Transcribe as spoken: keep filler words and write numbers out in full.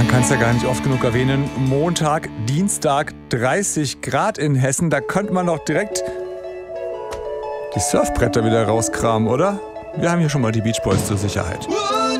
Man kann es ja gar nicht oft genug erwähnen. Montag, Dienstag, dreißig Grad in Hessen. Da könnte man doch direkt die Surfbretter wieder rauskramen, oder? Wir haben hier schon mal die Beach Boys zur Sicherheit.